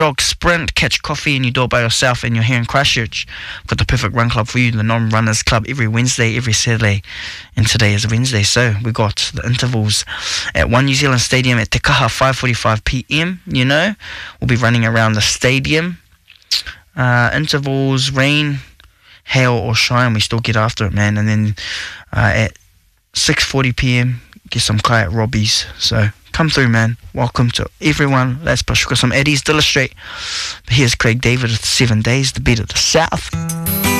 Dog sprint, catch coffee in your door by yourself and you're here in Christchurch. Got the perfect run club for you, the Non-Runners Club, every Wednesday, every Saturday, and today is Wednesday. So we got the intervals at One New Zealand Stadium at Te Kaha, 5:45 p.m. You know, we'll be running around the stadium. Intervals, rain, hail or shine, we still get after it, man. And then at 6:40 p.m, get some kai at Robbie's. So come through, man. Welcome to everyone. Let's push. We've got some Eddies to illustrate. Here's Craig David with 7 Days, the beat of the South.